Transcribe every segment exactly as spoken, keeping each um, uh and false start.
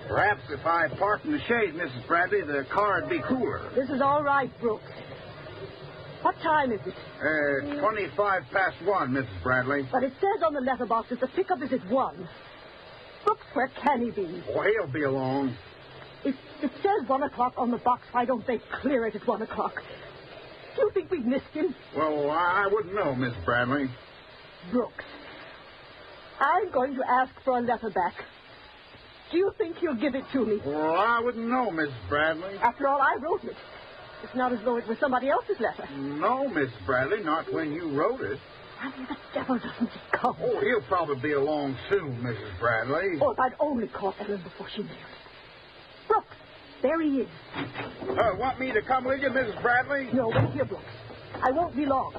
Perhaps if I parked in the shade, Missus Bradley, the car'd be cooler. This is all right, Brooks. What time is it? Uh, twenty-five past one, Missus Bradley. But it says on the letterbox that the pickup is at one. Brooks, where can he be? Oh, he'll be along. It, it says one o'clock on the box. Why don't they clear it at one o'clock? Do you think we've missed him? Well, I wouldn't know, Miss Bradley. Brooks, I'm going to ask for a letter back. Do you think he'll give it to me? Well, I wouldn't know, Miss Bradley. After all, I wrote it. It's not as though it was somebody else's letter. No, Miss Bradley, not when you wrote it. Why the devil doesn't he come? Oh, he'll probably be along soon, Missus Bradley. Oh, if I'd only caught Ellen before she mailed it. Brooks, there he is. Uh, want me to come with you, Missus Bradley? No, wait here, Brooks. I won't be long.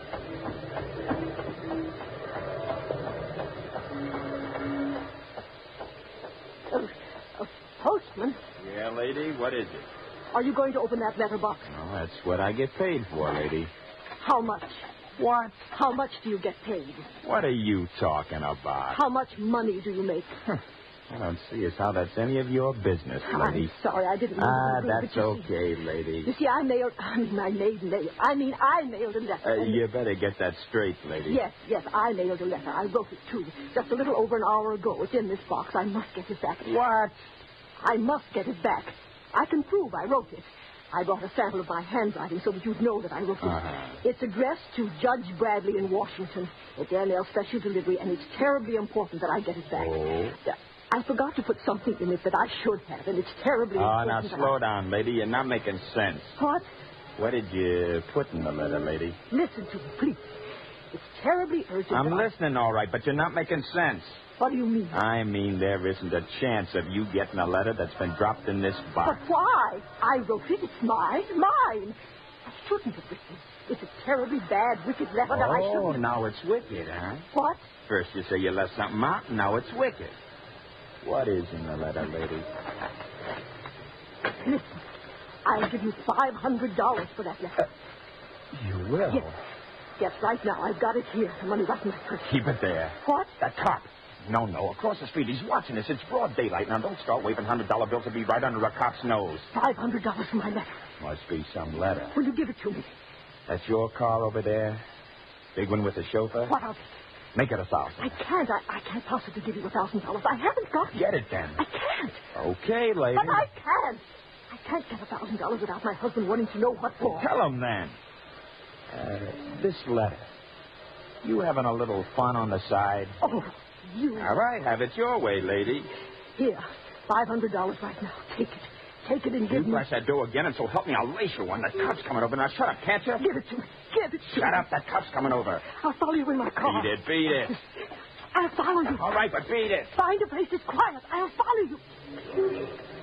Uh, a postman? Yeah, lady, what is it? Are you going to open that letterbox? Oh, that's what I get paid for, lady. How much? What? How much do you get paid? What are you talking about? How much money do you make? I don't see as how that's any of your business, lady. I'm sorry, I didn't mean Ah, to be rude, that's but you okay, see, lady. You see, I mailed... I mean, I made mail. I mean, I mailed a letter. Uh, you better get that straight, lady. Yes, yes, I mailed a letter. I wrote it, too. Just a little over an hour ago. It's in this box. I must get it back. What? I must get it back. I can prove I wrote it. I brought a sample of my handwriting so that you'd know that I wrote it. Uh-huh. It's addressed to Judge Bradley in Washington. It's N L Special Delivery, and it's terribly important that I get it back. Oh. I forgot to put something in it that I should have, and it's terribly Oh, important. now slow I... down, lady. You're not making sense. What? What did you put in the letter, lady? Listen to me, please. It's terribly urgent. I'm that I- listening, all right, but you're not making sense. What do you mean? I mean, there isn't a chance of you getting a letter that's been dropped in this box. But why? I wrote it. It's mine. Mine. I shouldn't have written it. It's a terribly bad, wicked letter that I Oh, shouldn't have... now it's wicked, huh? What? First you say you left something out, and now it's wicked. What is in the letter, lady? Listen, I'll give you five hundred dollars for that letter. Uh, you will? Yes. Yes, right now. I've got it here. The money right in my purse. Keep it there. What? That cop. No, no, across the street. He's watching us. It's broad daylight. Now, don't start waving one hundred dollar bills to be right under a cop's nose. five hundred dollars for my letter. Must be some letter. Will you give it to me? That's your car over there? Big one with the chauffeur? What of it? Make it a thousand. I can't. I, I can't possibly give you a thousand dollars. I haven't got it. Get it, then. I can't. Okay, lady. But I can't. I can't get a thousand dollars without my husband wanting to know what for. Tell him, then. Uh, this letter. You having a little fun on the side? Oh, you. All right, have it your way, lady. Here, five hundred dollars right now. Take it. Take it and give You me... press that door again, and so help me, I'll lace you one. That cop's coming over. Now, shut up, can't you? Give it to me. Give it to me. Shut up, that cop's coming over. I'll follow you in my car. Beat it, beat it. I'll follow you. All right, but beat it. Find a place that's quiet. I'll follow you.